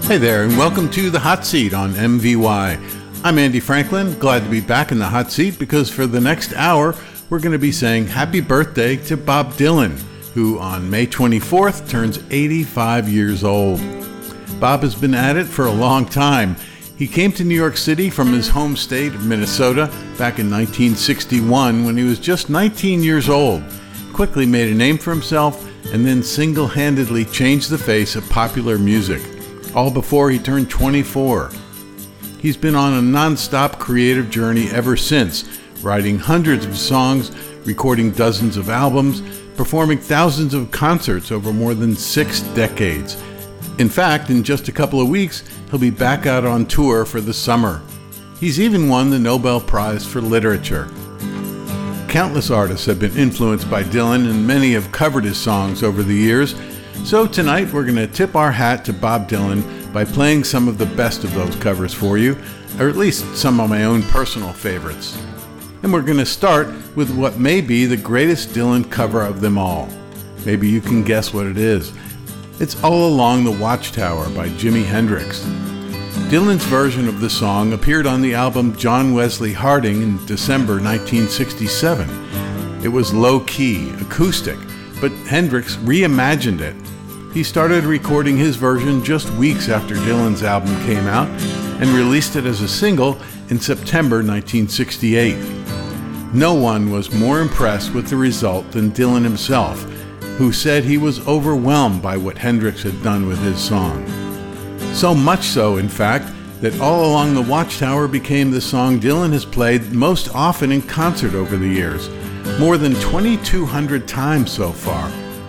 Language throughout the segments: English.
Hey there, and welcome to The Hot Seat on MVY. I'm Andy Franklin, glad to be back in the hot seat because for the next hour, we're going to be saying happy birthday to Bob Dylan, who on May 24th turns 85 years old. Bob has been at it for a long time. He came to New York City from his home state of Minnesota back in 1961 when he was just 19 years old, quickly made a name for himself, and then single-handedly changed the face of popular music, all before he turned 24. He's been on a non-stop creative journey ever since, writing hundreds of songs, recording dozens of albums, performing thousands of concerts over more than 6 decades. In fact, in just a couple of weeks, he'll be back out on tour for the summer. He's even won the Nobel Prize for Literature. Countless artists have been influenced by Dylan, and many have covered his songs over the years. So tonight we're going to tip our hat to Bob Dylan by playing some of the best of those covers for you, or at least some of my own personal favorites. And we're going to start with what may be the greatest Dylan cover of them all. Maybe you can guess what it is. It's All Along the Watchtower by Jimi Hendrix. Dylan's version of the song appeared on the album John Wesley Harding in December 1967. It was low-key, acoustic, but Hendrix reimagined it. He started recording his version just weeks after Dylan's album came out and released it as a single in September 1968. No one was more impressed with the result than Dylan himself, who said he was overwhelmed by what Hendrix had done with his song. So much so, in fact, that All Along the Watchtower became the song Dylan has played most often in concert over the years, more than 2,200 times so far.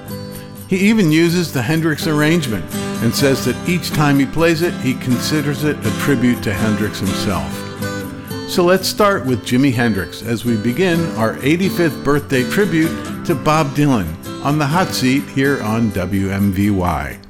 He even uses the Hendrix arrangement and says that each time he plays it, he considers it a tribute to Hendrix himself. So let's start with Jimi Hendrix as we begin our 85th birthday tribute to Bob Dylan on the hot seat here on WMVY.